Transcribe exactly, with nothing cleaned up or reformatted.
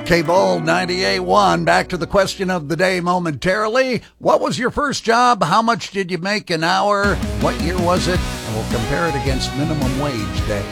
K-Bull ninety-eight point one. Back to the question of the day momentarily. What was your first job? How much did you make an hour? What year was it? And we'll compare it against minimum wage day.